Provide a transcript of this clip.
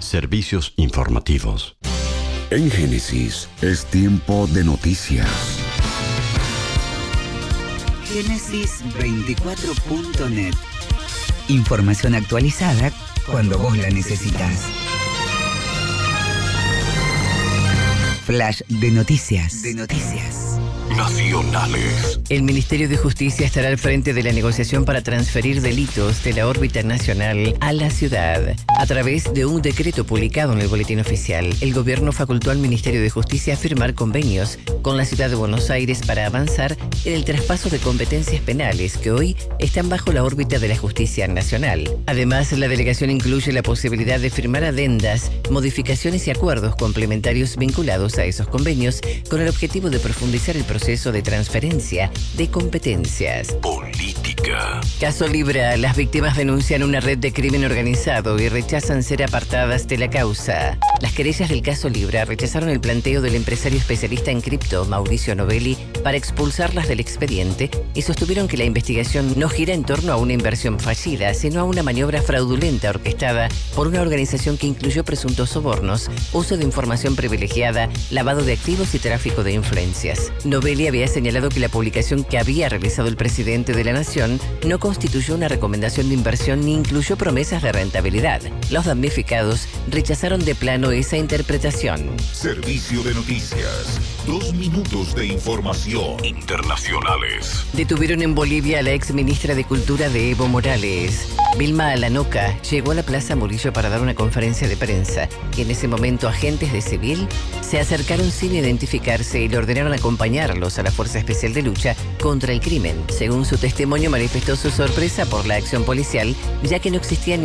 Servicios informativos. En Génesis es tiempo de noticias. Génesis24.net. Información actualizada cuando vos la necesitas. Flash de noticias. Nacionales. El Ministerio de Justicia estará al frente de la negociación para transferir delitos de la órbita nacional a la ciudad. A través de un decreto publicado en el Boletín Oficial, el gobierno facultó al Ministerio de Justicia a firmar convenios con la ciudad de Buenos Aires para avanzar en el traspaso de competencias penales que hoy están bajo la órbita de la justicia nacional. Además, la delegación incluye la posibilidad de firmar adendas, modificaciones y acuerdos complementarios vinculados a esos convenios con el objetivo de profundizar el proceso de transferencia de competencias. Política. Caso Libra, las víctimas denuncian una red de crimen organizado y rechazan ser apartadas de la causa. Las querellas del caso Libra rechazaron el planteo del empresario especialista en cripto, Mauricio Novelli, para expulsarlas del expediente y sostuvieron que la investigación no gira en torno a una inversión fallida, sino a una maniobra fraudulenta orquestada por una organización que incluyó presuntos sobornos, uso de información privilegiada, lavado de activos y tráfico de influencias. Novelli había señalado que la publicación que había realizado el presidente de la Nación no constituyó una recomendación de inversión ni incluyó promesas de rentabilidad. Los damnificados rechazaron de plano esa interpretación. Servicio de noticias. 2 minutos de información. Internacionales. Detuvieron en Bolivia a la ex ministra de Cultura de Evo Morales. Vilma Alanoca llegó a la Plaza Murillo para dar una conferencia de prensa y en ese momento agentes de civil se acercaron sin identificarse y le ordenaron acompañarlos a la Fuerza Especial de Lucha contra el Crimen. Según su testimonio, manifestó su sorpresa por la acción policial, ya que no existía